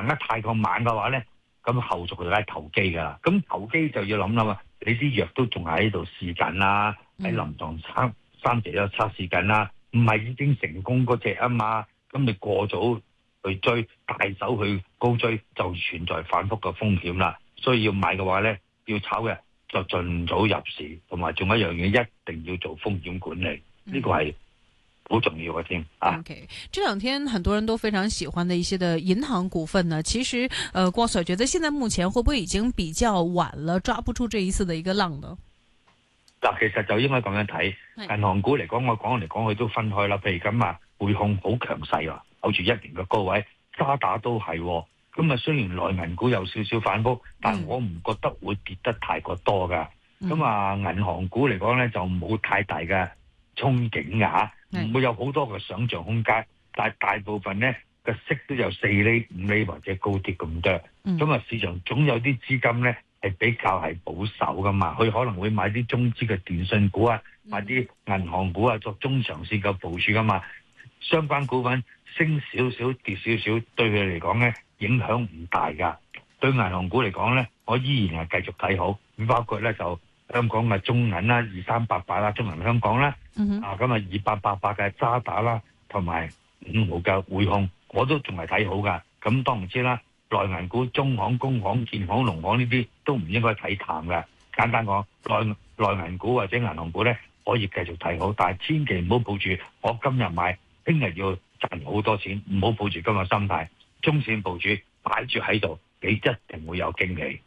行得太過猛嘅話咧，咁後續就梗係投機噶啦。咁投機就要諗啦，你啲藥都仲喺度試緊啦，喺臨床三期都測試緊啦，唔係已經成功嗰隻啊嘛。咁你過早去追，大手去高追，就存在反覆嘅風險啦。所以要買嘅話咧，要炒嘅就盡早入市，同埋仲有一樣嘢一定要做風險管理，呢個係好重要嘅添啊。 OK， 這兩天很多人都非常喜歡的一些的銀行股份呢，其實郭 Sir 覺得現在目前會不會已經比較晚了，抓不住這一次的一個浪呢？ 嗱，其實就應該咁樣睇，銀行股嚟講，我講嚟講去都分開啦。譬如咁啊，匯控好強勢啊，守住1年嘅高位，渣打都係。咁啊，雖然內銀股有少少反覆，但我唔覺得會跌得太過多噶。咁啊，銀行股嚟講咧就冇太大嘅憧憬㗎，唔會有好多嘅想像空間。但係大部分咧個息都有4厘、5厘或者高啲咁多。咁啊，市場總有啲資金咧係比較係保守噶嘛，佢可能會買啲中資嘅電信股啊，買啲銀行股啊作中長線嘅部署噶嘛。相關股份升少少跌少少，對佢嚟講咧影響唔大噶。對銀行股嚟講咧，我依然係繼續睇好。咁包括咧就香港嘅中銀啦，2388啦，中銀香港啦，咁啊2888嘅渣打啦，同埋5號嘅匯控，我都仲係睇好噶。咁當然知啦，內銀股、中行、工行、建行、農行呢啲都唔應該睇淡嘅。簡單講，內銀股或者銀行股咧可以繼續睇好，但係千祈唔好抱住我今日買，聽日要賺好多錢，唔好抱住今日心態，中線部署擺住喺度，你一定會有驚喜。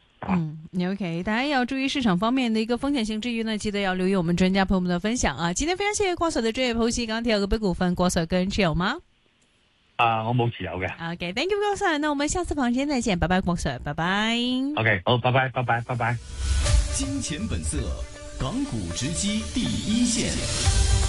OK， 大家要注意市場方面的一個風險性之餘呢，記得要留意我們專家朋友們的分享啊！今天非常謝謝郭 Sir 的專業剖析，剛剛提到個別股份，郭 Sir 個人持有嗎？ 我冇持有嘅。 OK，Thank you， 郭 Sir， 那我們下次房間再見，拜拜，郭 Sir， 拜拜。 OK， 好，拜拜，拜拜，拜拜。 金錢本色，港股直擊第一線。